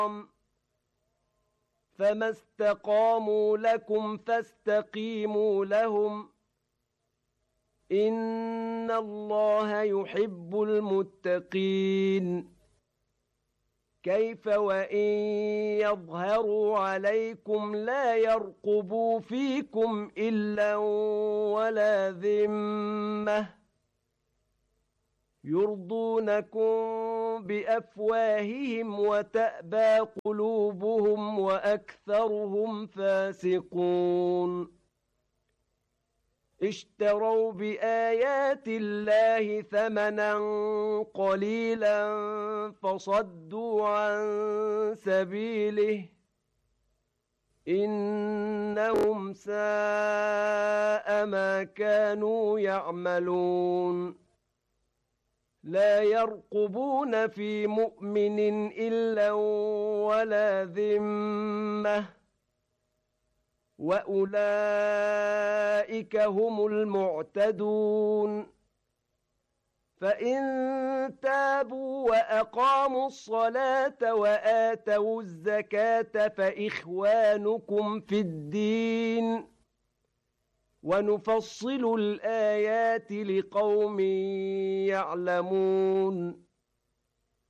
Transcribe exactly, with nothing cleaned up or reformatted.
فما استقاموا لكم فاستقيموا لهم إن الله يحب المتقين كيف وإن يظهروا عليكم لا يرقبوا فيكم إلا ولا ذمة يرضونكم بأفواههم وتأبى قلوبهم وأكثرهم فاسقون اشتروا بآيات الله ثمنا قليلا فصدوا عن سبيله إنهم ساء ما كانوا يعملون لا يرقبون في مؤمن إلا ولا ذمة وأولئك هم المعتدون فإن تابوا وأقاموا الصلاة وآتوا الزكاة فإخوانكم في الدين ونفصل الآيات لقوم يعلمون